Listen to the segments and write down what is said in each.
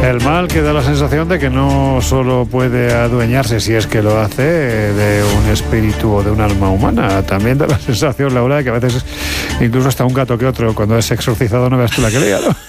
El mal que da la sensación de que no solo puede adueñarse, si es que lo hace, de un espíritu o de un alma humana. También da la sensación, Laura, de que a veces incluso hasta un gato que otro, cuando es exorcizado, no veas tú la que lea, ¿no?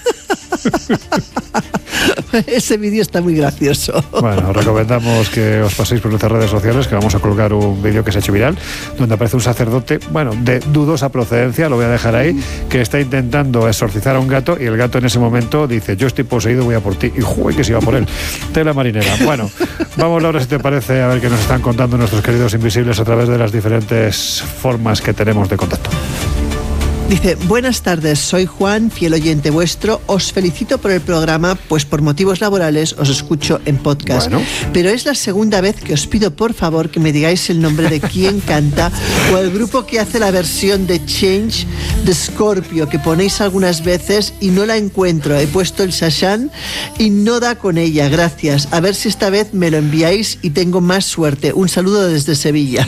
Ese vídeo está muy gracioso. Bueno, os recomendamos que os paséis por nuestras redes sociales, que vamos a colgar un vídeo que se ha hecho viral, donde aparece un sacerdote, bueno, de dudosa procedencia, lo voy a dejar ahí, que está intentando exorcizar a un gato, y el gato en ese momento dice: yo estoy poseído, voy a por ti. Y ¡juy! Que se iba por él. Tela marinera. Bueno, vamos, Laura, si te parece, a ver qué nos están contando nuestros queridos invisibles a través de las diferentes formas que tenemos de contacto. Dice: buenas tardes, soy Juan, fiel oyente vuestro. Os felicito por el programa, pues por motivos laborales os escucho en podcast. Bueno. Pero es la segunda vez que os pido por favor que me digáis el nombre de quién canta o el grupo que hace la versión de Change de Scorpio, que ponéis algunas veces y no la encuentro. He puesto el Shashan y no da con ella. Gracias. A ver si esta vez me lo enviáis y tengo más suerte. Un saludo desde Sevilla.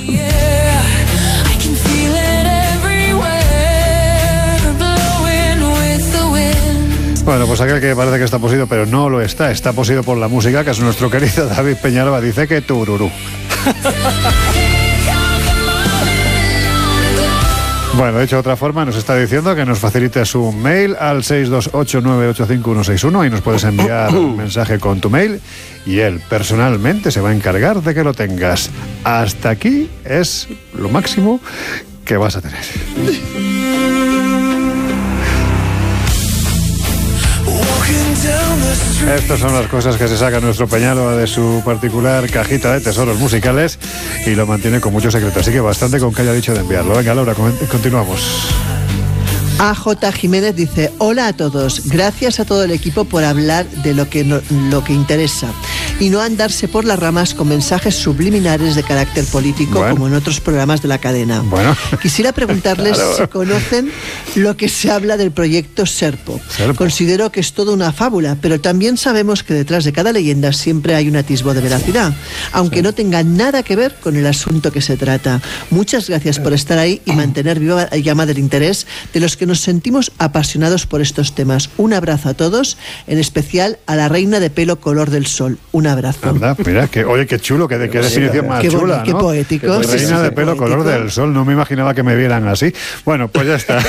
Bueno, pues aquel que parece que está poseído, pero no lo está. Está poseído por la música, que es nuestro querido David Peñalba. Dice que tururú. Bueno, dicho de otra forma, nos está diciendo que nos facilites un mail al 628985161 y nos puedes enviar un mensaje con tu mail y él personalmente se va a encargar de que lo tengas. Hasta aquí es lo máximo que vas a tener. Estas son las cosas que se saca nuestro Peñalba de su particular cajita de tesoros musicales y lo mantiene con mucho secreto. Así que bastante con que haya dicho de enviarlo. Venga, Laura, continuamos. AJ Jiménez dice: hola a todos, gracias a todo el equipo por hablar de lo que interesa y no andarse por las ramas con mensajes subliminares de carácter político, bueno, como en otros programas de la cadena. Bueno. Quisiera preguntarles claro, si conocen lo que se habla del proyecto Serpo. Considero que es toda una fábula, pero también sabemos que detrás de cada leyenda siempre hay un atisbo de veracidad, aunque no tenga nada que ver con el asunto que se trata. Muchas gracias por estar ahí y mantener viva la llama del interés de los que nos sentimos apasionados por estos temas. Un abrazo a todos, en especial a la reina de pelo color del sol. Un abrazo. ¿Verdad? Mira, oye, qué chulo, qué definición más chula, ¿no? Qué poético. Reina de pelo color del sol, no me imaginaba que me vieran así. Bueno, pues ya está.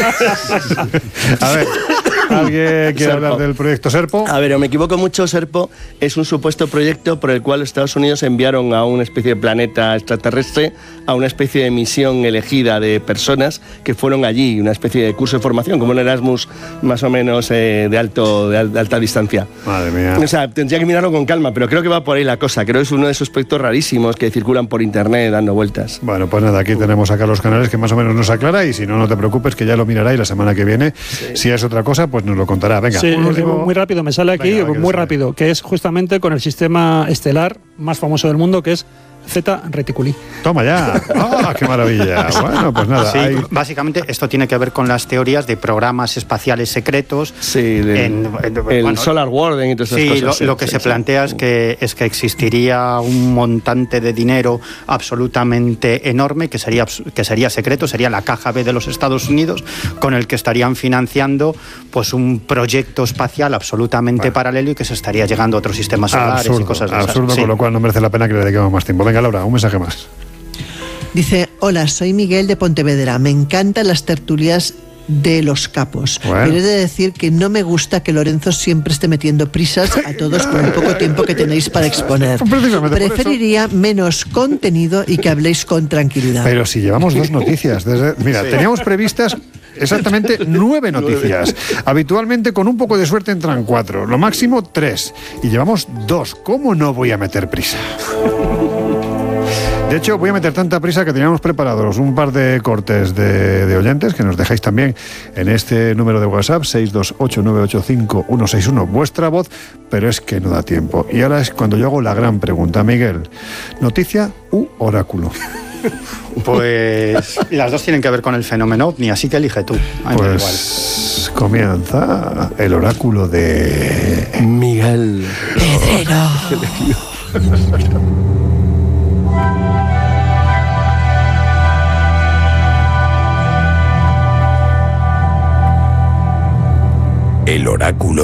A ver, ¿alguien quiere hablar del proyecto Serpo? A ver, o me equivoco mucho. Serpo es un supuesto proyecto por el cual Estados Unidos enviaron a una especie de planeta extraterrestre, a una especie de misión elegida de personas que fueron allí, una especie de curso de formación, como un Erasmus más o menos de alta distancia. Madre mía. O sea, tendría que mirarlo con calma, pero creo que va por ahí la cosa. Creo que es uno de esos proyectos rarísimos que circulan por internet dando vueltas. Bueno, pues nada, aquí tenemos a Carlos Canales, que más o menos nos aclara, y si no, no te preocupes, que ya lo mirará y la semana que viene, si es otra cosa, pues nos lo contará. Venga, sí, muy rápido, me sale aquí, muy rápido, que es justamente con el sistema estelar más famoso del mundo, que es Zeta Reticuli. Toma ya. ¡Ah, qué maravilla! Bueno, pues nada. Sí, básicamente esto tiene que ver con las teorías de programas espaciales secretos. Sí, el Solar Warden y todas esas cosas. Lo que se plantea es que existiría un montante de dinero absolutamente enorme que sería secreto, sería la caja B de los Estados Unidos, con el que estarían financiando pues un proyecto espacial absolutamente paralelo y que se estaría llegando a otros sistemas solares y cosas de esas. Absurdo, con lo cual no merece la pena que le dediquemos más tiempo. Venga, Laura, un mensaje más. Dice: hola, soy Miguel de Pontevedra. Me encantan las tertulias de los capos. Bueno. Pero he de decir que no me gusta que Lorenzo siempre esté metiendo prisas a todos por el poco tiempo que tenéis para exponer. Preferiría menos contenido y que habléis con tranquilidad. Pero si llevamos 2 noticias. Mira, teníamos previstas exactamente 9 noticias. Habitualmente, con un poco de suerte, entran 4. Lo máximo 3. Y llevamos 2. ¿Cómo no voy a meter prisa? De hecho, voy a meter tanta prisa que teníamos preparados un par de cortes de oyentes que nos dejáis también en este número de WhatsApp, 628985161, vuestra voz, pero es que no da tiempo. Y ahora es cuando yo hago la gran pregunta. Miguel, ¿noticia u oráculo? Pues las dos tienen que ver con el fenómeno OVNI, así que elige tú. Pues comienza el oráculo de Miguel Pedrero. El oráculo